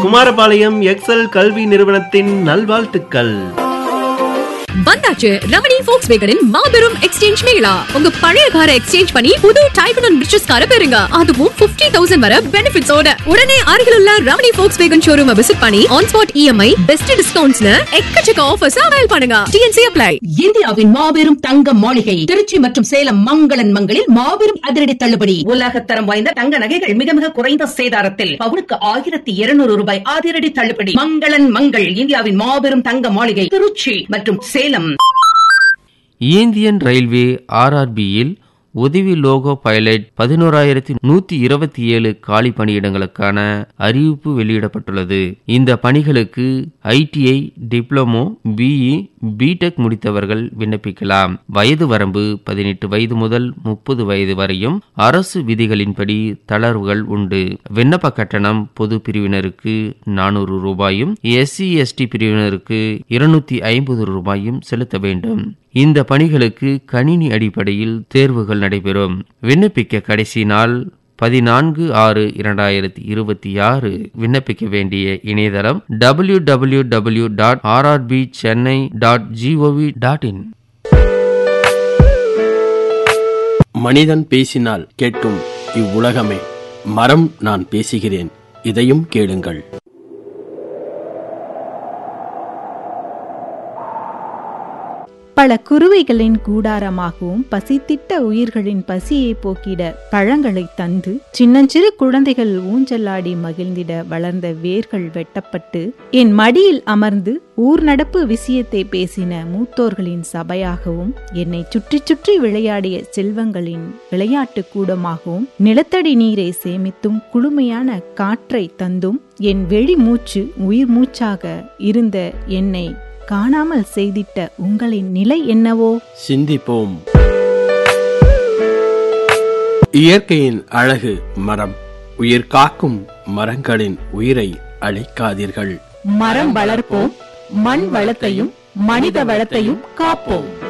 Kumarapalayam XL கல்வி நிறுவனத்தின் நல்வாழ்த்துக்கள். வந்தாச்சு ரமணி Volkswagenன் மாபெரும் எக்ஸ்சேஞ்ச் மேளா. உங்க பழைய காரை எக்ஸ்சேஞ்ச் பண்ணி புது டைப் அண்ட் ரிச்சஸ் காரை பெறுங்க. அதுவும் 50,000 வரை பெனிஃபிட்ஸோட. உடனே அருகிலுள்ள ரமணி Volkswagen ஷோரூம் விசிட் பண்ணி ஆன் ஸ்பாட் EMI பெஸ்ட் டிஸ்கவுண்ட்ஸ்ல எக்கச்சக்க ஆஃபர்ஸ் அவைல் பண்ணுங்க. TNC apply. இந்தியாவின் மாபெரும் தங்க மாளிகை திருச்சி மற்றும் சேலம் மங்களன் மங்களில் மாபெரும் அதிரடி தள்ளுபடி. உலகத்தரம் வாய்ந்த தங்க நகைகள் மிக மிக குறைந்த சேதாரத்தில் பவுனுக்கு 1,200 ரூபாய் அதிரடி தள்ளுபடி. மங்களன் மங்கள் இந்தியாவின் மாபெரும் தங்க மாளிகை திருச்சி மற்றும் சேலம். இந்தியன் ரயில்வே RRBயில் உதவி லோகோ பைலட் 11,127 காலி பணியிடங்களுக்கான அறிவிப்பு வெளியிடப்பட்டுள்ளது. இந்த பணிகளுக்கு ITI, டிப்ளமோ, BE, BTech முடித்தவர்கள் விண்ணப்பிக்கலாம். வயது வரம்பு 18 வயது முதல் 30 வயது வரையும். அரசு விதிகளின்படி தளர்வுகள் உண்டு. விண்ணப்ப கட்டணம் பொது பிரிவினருக்கு 400 ரூபாயும், SC/ST பிரிவினருக்கு 250 ரூபாயும் செலுத்த வேண்டும். இந்த பணிகளுக்கு கணினி அடிப்படையில் தேர்வுகள் நடைபெறும். விண்ணப்பிக்க கடைசி நாள் 14/6/2026. விண்ணப்பிக்க வேண்டிய இணையதளம் www.rrbchennai.gov.in. மனிதன் பேசினால் கேட்கும் இவ்வுலகமே. மரம் நான் பேசுகிறேன், இதையும் கேளுங்கள். பல குருவிகளின் கூடாரமாகவும் பசித்திட்ட உயிர்களின் பசியை போக்கிட பழங்களை தந்து சின்னஞ்சிறு குழந்தைகள் ஊஞ்சலாடி மகிழ்ந்திட வளர்ந்த வேர்கள் வெட்டப்பட்டு என் மடியில் அமர்ந்து ஊர் நடப்பு விஷயத்தை பேசின மூத்தோர்களின் சபையாகவும் என்னை சுற்றி சுற்றி விளையாடிய செல்வங்களின் விளையாட்டு கூடமாகவும் நிலத்தடி நீரை சேமித்தும் குளுமையான காற்றை தந்தும் என் வெளி மூச்சு உயிர் மூச்சாக இருந்த என்னை காணாமல் செய்திட்ட உங்களின் நிலை என்னவோ? சிந்திப்போம். இயற்கையின் அழகு மரம். உயிர் காக்கும் மரங்களின் உயிரை அழிக்காதீர்கள். மரம் வளர்ப்போம், மண் வளத்தையும் மனித வளத்தையும் காப்போம்.